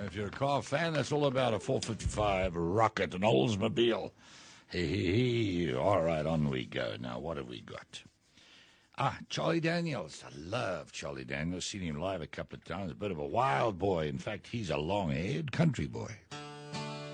If you're a car fan, that's all about a 455 Rocket, an Oldsmobile. Hey. All right, on we go. Now, what have we got? Charlie Daniels. I love Charlie Daniels. Seen him live a couple of times. A bit of a wild boy. In fact, he's a long-haired country boy.